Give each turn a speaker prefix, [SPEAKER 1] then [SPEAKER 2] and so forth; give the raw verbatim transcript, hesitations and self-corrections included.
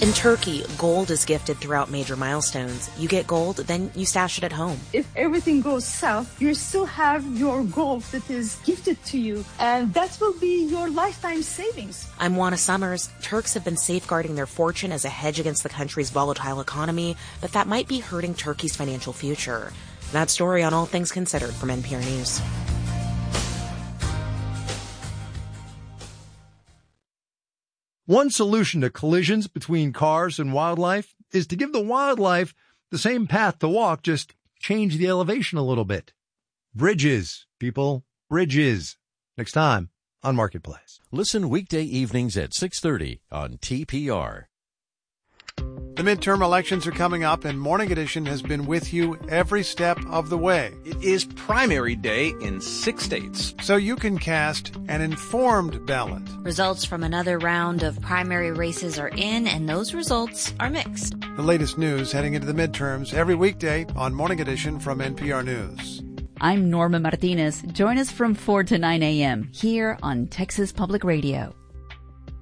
[SPEAKER 1] In Turkey, gold is gifted throughout major milestones. You get gold, then you stash it at home.
[SPEAKER 2] If everything goes south, you still have your gold that is gifted to you, and that will be your lifetime savings.
[SPEAKER 1] I'm Juana Summers. Turks have been safeguarding their fortune as a hedge against the country's volatile economy, but that might be hurting Turkey's financial future. That story on All Things Considered from N P R News.
[SPEAKER 3] One solution to collisions between cars and wildlife is to give the wildlife the same path to walk, just change the elevation a little bit. Bridges, people, bridges. Next time on Marketplace.
[SPEAKER 4] Listen weekday evenings at six thirty on T P R.
[SPEAKER 5] The midterm elections are coming up, and Morning Edition has been with you every step of the way.
[SPEAKER 6] It is primary day in six states,
[SPEAKER 5] so you can cast an informed ballot.
[SPEAKER 7] Results from another round of primary races are in, and those results are mixed.
[SPEAKER 5] The latest news heading into the midterms every weekday on Morning Edition from N P R News.
[SPEAKER 8] I'm Norma Martinez. Join us from four to nine a.m. here on Texas Public Radio.